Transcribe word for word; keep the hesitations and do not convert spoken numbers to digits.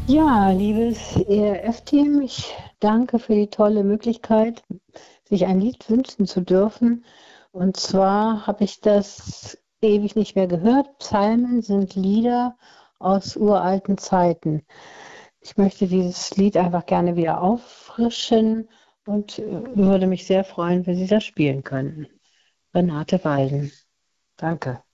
Ja, liebes E R F-Team, ich danke für die tolle Möglichkeit, sich ein Lied wünschen zu dürfen. Und zwar habe ich das ewig nicht mehr gehört. Psalmen sind Lieder aus uralten Zeiten. Ich möchte dieses Lied einfach gerne wieder auffrischen und äh, würde mich sehr freuen, wenn Sie das spielen könnten. Renate Walden. Danke.